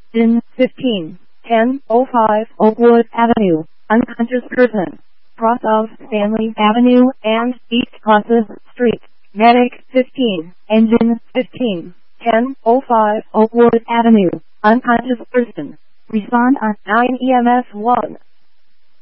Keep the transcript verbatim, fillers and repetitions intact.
Engine fifteen, ten oh five Oakwood Avenue, unconscious person. Cross of Stanley Avenue and East Cross's Street. Medic fifteen, Engine fifteen, ten oh five Oakwood Avenue, unconscious person. Respond on nine E M S one.